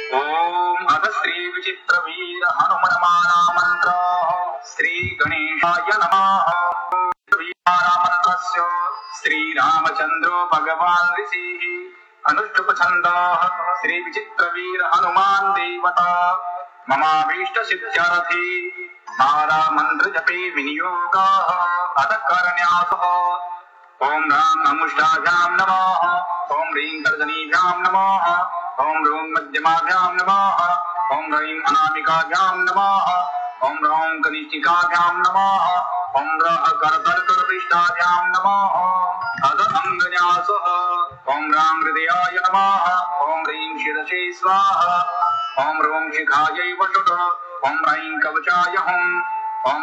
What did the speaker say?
ओम अथ श्री विचित्रवीर हनुमन्माला मंत्र श्री गणेशाय नमः। मंत्रस्य श्री रामचंद्रो भगवान् ऋषिः अनुष्टुप छन्दः श्री विचित्रवीर हनुमान देवता ममाभीष्ट सिद्ध्यर्थी माला मंत्र जपे विनियोगः अथ करन्यासः। ओम राम नमुष्टाभ्यां नमः। ओम ह्रीं तर्जनीभ्यां नमः। ओम ह्रूं मध्यमाभ्यां नमः। ओम ह्रीं अनामिकाभ्यां नमः। ओम ह्रौं कनिष्ठिकाभ्यां नमः। ओम रः करतलकरपृष्ठाभ्यां नमः अथ अङ्गन्यासः। ओम रां हृदयाय नमः। ओम ह्रीं शिरसे स्वाहा। ओम ह्रूं शिखायै वषट्। ओम ह्रीं कवचाय हुम्।